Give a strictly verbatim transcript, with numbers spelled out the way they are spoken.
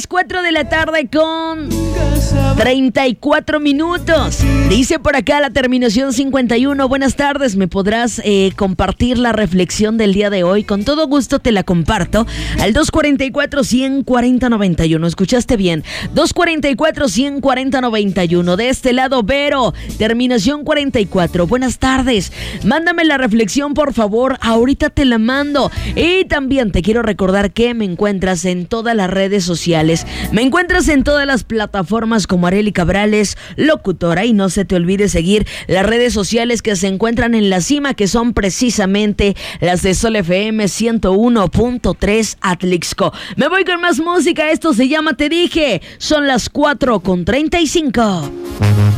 cuatro de la tarde con treinta y cuatro minutos. Dice por acá la terminación cincuenta y uno. Buenas tardes, ¿me podrás eh, compartir la reflexión del día de hoy? Con todo gusto te la comparto al dos cuarenta y cuatro, ciento cuarenta, noventa y uno. ¿Escuchaste bien? dos cuarenta y cuatro, ciento cuarenta, noventa y uno. De este lado, Vero, terminación cuarenta y cuatro. Buenas tardes. Mándame la reflexión, por favor. Ahorita te la mando. Y también te quiero recordar que me encuentras en todas las redes sociales. Me encuentras en todas las plataformas como Arely Cabrales, locutora. Y no se te olvide seguir las redes sociales que se encuentran en la cima, que son precisamente las de Sol F M ciento uno punto tres Atlixco. Me voy con más música. Esto se llama Te Dije. Son las cuatro con treinta y cinco.